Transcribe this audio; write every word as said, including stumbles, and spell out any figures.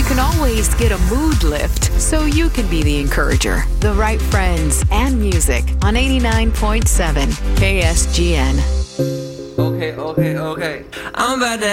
can always get a mood lift so you can be the encourager. The right friends and music on eighty-nine point seven K S G N. Okay, okay, okay. I'm about to